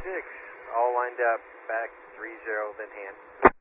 6, all lined up, back 30, then hand.